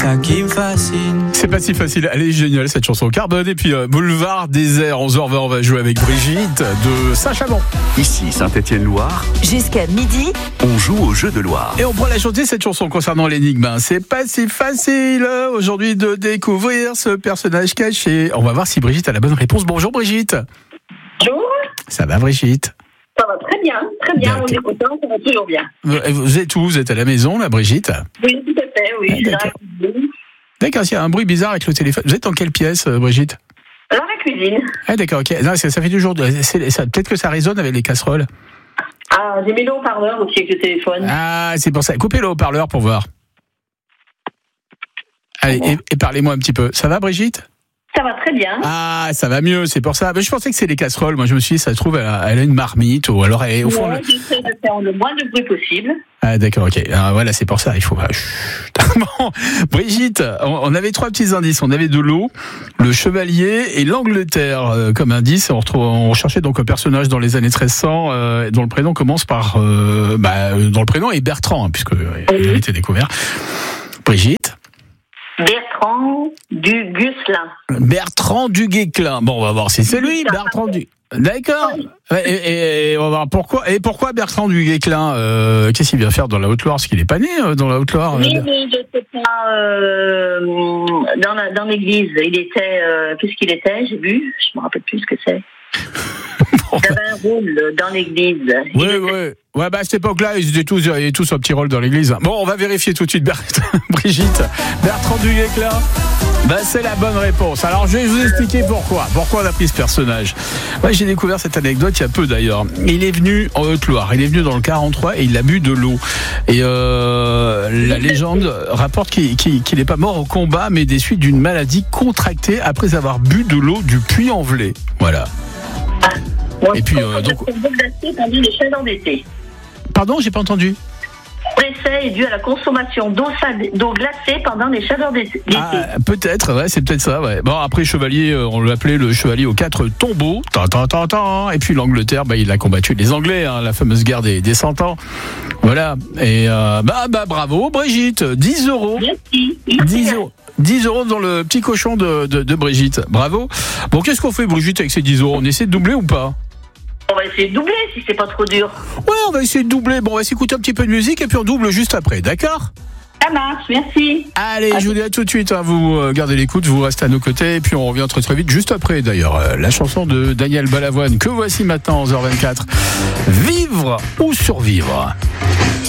ça qui me fascine. C'est pas si facile, elle est géniale cette chanson. Carbone et puis Boulevard Désert, 11h20, on va jouer avec Brigitte de Saint-Chamond. Ici Saint-Étienne-Loire. Jusqu'à midi, On joue au jeu de Loire. Et on pourra la chanter cette chanson concernant l'énigme. C'est pas si facile aujourd'hui de découvrir ce personnage caché. On va voir si Brigitte a la bonne réponse. Bonjour Brigitte. Bonjour. Ça va Brigitte? Ça va très bien, on est content, ça va toujours bien. Vous êtes où? Vous êtes à la maison là Brigitte? Oui, tout à fait, oui. Ah, d'accord. D'accord, s'il y a un bruit bizarre avec le téléphone. Vous êtes dans quelle pièce Brigitte? Dans la cuisine. Ah d'accord, ok. Non, ça fait toujours... Peut-être que ça résonne avec les casseroles. Ah, j'ai mis le haut-parleur aussi avec le téléphone. Ah, c'est pour ça. Coupez le haut-parleur pour voir. Allez, et parlez-moi un petit peu. Ça va Brigitte? Ça va très bien. Ah, ça va mieux, c'est pour ça. Mais je pensais que c'est les casseroles. Moi, je me suis dit, ça se trouve, elle a une marmite ou alors elle est au fond. Ouais, j'essaie de faire le moins de bruit possible. Ah, d'accord, ok. Ah, voilà, c'est pour ça. Il faut. Bon, Brigitte, on avait 3 petits indices. On avait de l'eau, le chevalier et l'Angleterre comme indice. On cherchait donc un personnage dans les années 1300 dont le prénom commence par. Dont le prénom est Bertrand, puisque il a été découvert. Brigitte. Bertrand du Guesclin. Bertrand du Guesclin. Bon, on va voir si c'est lui, Bertrand du... D'accord. Et on va voir pourquoi. Et pourquoi Bertrand du Guesclin qu'est-ce qu'il vient faire dans la Haute-Loire? Parce qu'il est pas né dans la Haute-Loire. Oui, mais je sais pas. Dans l'église, il était. Qu'est-ce qu'il était? J'ai vu. Je me rappelle plus ce que c'est. Il avait un rôle dans l'église. Oui. Ouais, à cette époque-là, ils étaient tous un petit rôle dans l'église. Bon, on va vérifier tout de suite, Brigitte. Bertrand du Guesclin. C'est la bonne réponse. Alors, je vais vous expliquer pourquoi. Pourquoi on a pris ce personnage. Moi, j'ai découvert cette anecdote il y a peu d'ailleurs. Il est venu en Haute-Loire. Il est venu dans le 43 et il a bu de l'eau. Et la légende rapporte qu'il n'est pas mort au combat, mais des suites d'une maladie contractée après avoir bu de l'eau du Puy-en-Velay. Voilà. Et puis, donc. Pendant les chaleurs d'été. Pardon, j'ai pas entendu. Le décès est dû à la consommation d'eau glacée pendant les chaleurs d'été. Ah, peut-être, ouais, c'est peut-être ça, ouais. Bon, après, chevalier, on l'appelait le chevalier aux 4 tombeaux. Et puis l'Angleterre, il a combattu les Anglais, la fameuse guerre des 100 ans. Voilà. Et bravo, Brigitte. 10 €. Merci. 10 € dans le petit cochon de Brigitte. Bravo. Bon, qu'est-ce qu'on fait, Brigitte, avec ces 10 €? On essaie de doubler ou pas? On va essayer de doubler si c'est pas trop dur. Ouais, on va essayer de doubler. Bon, on va s'écouter un petit peu de musique et puis on double juste après, d'accord? Ça marche, merci. Allez, je vous dis à tout de suite. Vous gardez l'écoute, vous restez à nos côtés et puis on revient très vite juste après. D'ailleurs, la chanson de Daniel Balavoine que voici maintenant, 11h24. Vivre ou survivre?